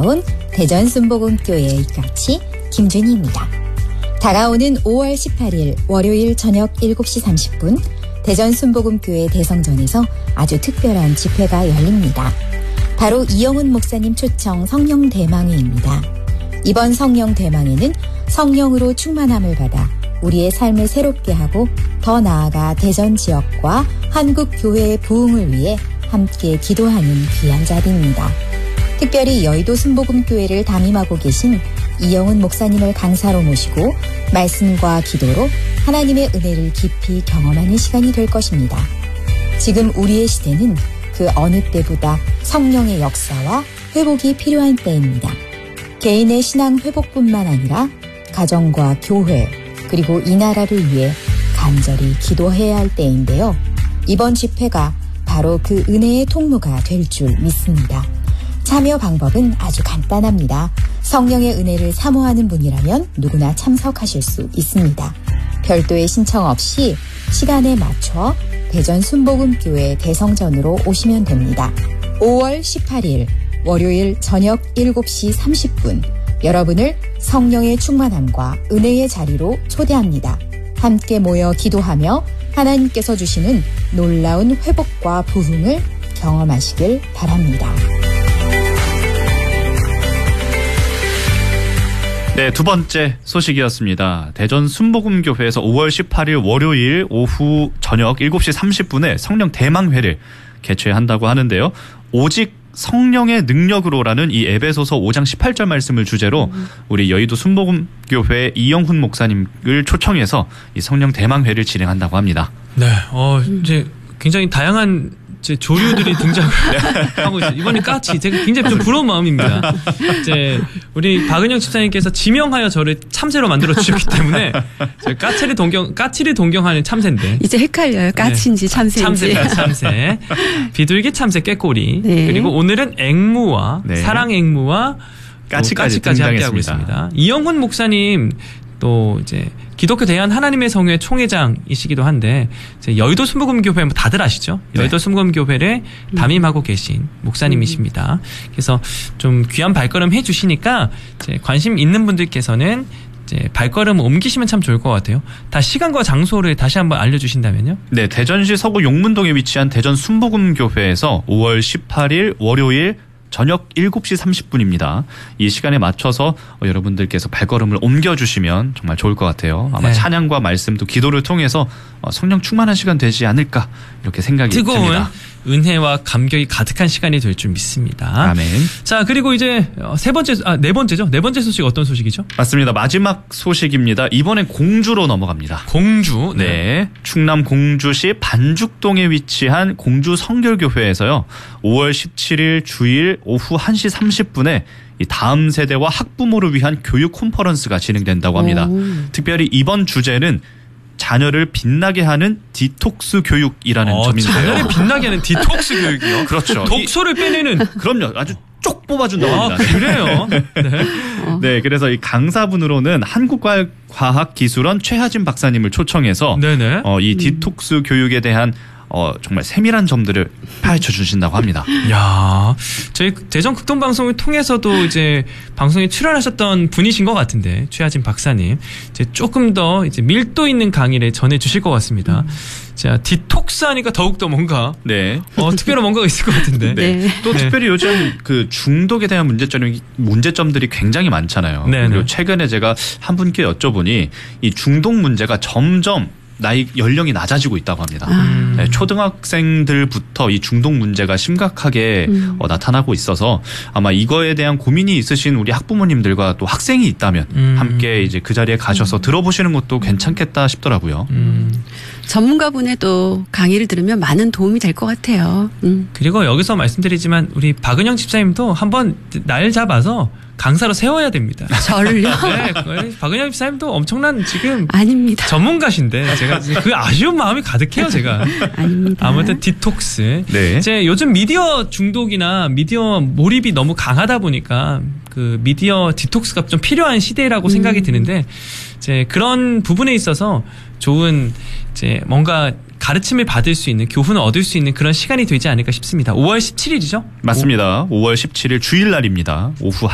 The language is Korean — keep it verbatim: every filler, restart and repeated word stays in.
찾아온 대전 순복음교회의 까치 김준희입니다. 다가오는 오월 십팔일 월요일 저녁 일곱 시 삼십 분 대전 순복음교회 대성전에서 아주 특별한 집회가 열립니다. 바로 이영훈 목사님 초청 성령 대망회입니다. 이번 성령 대망회는 성령으로 충만함을 받아 우리의 삶을 새롭게 하고 더 나아가 대전 지역과 한국 교회의 부흥을 위해 함께 기도하는 귀한 자리입니다. 특별히 여의도 순복음교회를 담임하고 계신 이영훈 목사님을 강사로 모시고 말씀과 기도로 하나님의 은혜를 깊이 경험하는 시간이 될 것입니다. 지금 우리의 시대는 그 어느 때보다 성령의 역사와 회복이 필요한 때입니다. 개인의 신앙 회복뿐만 아니라 가정과 교회 그리고 이 나라를 위해 간절히 기도해야 할 때인데요. 이번 집회가 바로 그 은혜의 통로가 될 줄 믿습니다. 참여 방법은 아주 간단합니다. 성령의 은혜를 사모하는 분이라면 누구나 참석하실 수 있습니다. 별도의 신청 없이 시간에 맞춰 대전 순복음교회 대성전으로 오시면 됩니다. 오월 십팔일 월요일 저녁 일곱 시 삼십 분 여러분을 성령의 충만함과 은혜의 자리로 초대합니다. 함께 모여 기도하며 하나님께서 주시는 놀라운 회복과 부흥을 경험하시길 바랍니다. 네, 두 번째 소식이었습니다. 대전 순복음교회에서 오월 십팔일 월요일 오후 저녁 일곱 시 삼십 분에 성령 대망회를 개최한다고 하는데요. 오직 성령의 능력으로라는 이 에베소서 오 장 십팔 절 말씀을 주제로 우리 여의도 순복음교회 이영훈 목사님을 초청해서 이 성령 대망회를 진행한다고 합니다. 네, 어, 이제 굉장히 다양한 이제 조류들이 등장을 하고 있어요. 이번에 까치, 제가 굉장히 좀 부러운 마음입니다. 이제 우리 박은영 집사님께서 지명하여 저를 참새로 만들어 주셨기 때문에 까치를 동경, 까치를 동경하는 참새인데 이제 헷갈려요. 까치인지 참새인지. 참새, 참새, 비둘기, 참새, 꾀꼬리. 네. 그리고 오늘은 앵무와 네. 사랑 앵무와 까치까지, 까치까지 함께하고 있습니다. 이영훈 목사님 또 이제 기독교 대한 하나님의 성회 총회장이시기도 한데 이제 여의도 순복음교회 뭐 다들 아시죠? 네. 여의도 순복음교회를 담임하고 계신 목사님이십니다. 그래서 좀 귀한 발걸음 해주시니까 이제 관심 있는 분들께서는 이제 발걸음 옮기시면 참 좋을 것 같아요. 다 시간과 장소를 다시 한번 알려주신다면요? 네, 대전시 서구 용문동에 위치한 대전 순복음교회에서 오월 십팔일 월요일 저녁 일곱 시 삼십 분입니다. 이 시간에 맞춰서 여러분들께서 발걸음을 옮겨주시면 정말 좋을 것 같아요. 아마 네. 찬양과 말씀도 기도를 통해서 성령 충만한 시간 되지 않을까 이렇게 생각이 뜨거운 듭니다. 은혜와 감격이 가득한 시간이 될 줄 믿습니다. 아멘. 자, 그리고 이제 세 번째, 아, 네 번째죠? 네 번째 소식 어떤 소식이죠? 맞습니다. 마지막 소식입니다. 이번엔 공주로 넘어갑니다. 공주. 네. 네. 충남 공주시 반죽동에 위치한 공주 성결교회에서요. 오월 십칠일 주일 오후 한 시 삼십 분에 이 다음 세대와 학부모를 위한 교육 컨퍼런스가 진행된다고 합니다. 오. 특별히 이번 주제는 자녀를 빛나게 하는 디톡스 교육이라는 어, 점인데요. 자녀를 빛나게 하는 디톡스 교육이요? 그렇죠. 독소를 빼내는. 그럼요. 아주 쪽 뽑아준다고 아, 합니다. 그래요? 네. 네, 그래서 이 강사분으로는 한국과학기술원 최하진 박사님을 초청해서 네네. 어, 이 디톡스 교육에 대한 어, 정말 세밀한 점들을 파헤쳐 주신다고 합니다. 야, 저희 대전 극동방송을 통해서도 이제 방송에 출연하셨던 분이신 것 같은데, 최하진 박사님. 이제 조금 더 이제 밀도 있는 강의를 전해 주실 것 같습니다. 음. 자, 디톡스 하니까 더욱더 뭔가, 네. 어, 특별한 뭔가가 있을 것 같은데. 네. 네. 또 네. 특별히 요즘 그 중독에 대한 문제점이, 문제점들이 굉장히 많잖아요. 네네. 그리고 최근에 제가 한 분께 여쭤보니 이 중독 문제가 점점 나이 연령이 낮아지고 있다고 합니다. 아. 네, 초등학생들부터 이 중독 문제가 심각하게 음. 어, 나타나고 있어서 아마 이거에 대한 고민이 있으신 우리 학부모님들과 또 학생이 있다면 음. 함께 이제 그 자리에 가셔서 들어보시는 것도 괜찮겠다 싶더라고요. 음. 전문가분의 또 강의를 들으면 많은 도움이 될 것 같아요. 음. 그리고 여기서 말씀드리지만 우리 박은영 집사님도 한번 날 잡아서 강사로 세워야 됩니다. 저를요? 네, 박은영 집사님도 엄청난 지금 아닙니다. 전문가신데 제가 그 아쉬운 마음이 가득해요, 제가. 아닙니다. 아무튼 디톡스. 네. 이제 요즘 미디어 중독이나 미디어 몰입이 너무 강하다 보니까 그 미디어 디톡스가 좀 필요한 시대라고 음. 생각이 드는데 이제 그런 부분에 있어서 좋은 이제 뭔가 가르침을 받을 수 있는, 교훈을 얻을 수 있는 그런 시간이 되지 않을까 싶습니다. 오월 십칠일이죠? 맞습니다. 오월 십칠일 주일날입니다. 오후